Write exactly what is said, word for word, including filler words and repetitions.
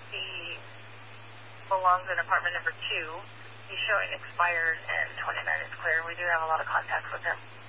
he belongs in apartment number two. He's showing expired, and twenty-nine is clear. We do have a lot of contacts with him.